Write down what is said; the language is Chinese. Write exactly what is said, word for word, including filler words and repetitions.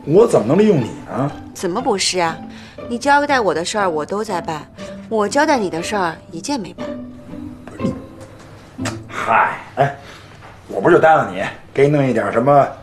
我怎么能利用你呢？ 怎么不是啊？你交代我的事儿我都在办，我交代你的事儿一件没办。 嗨，哎，我不是就答应你，给你弄一点什么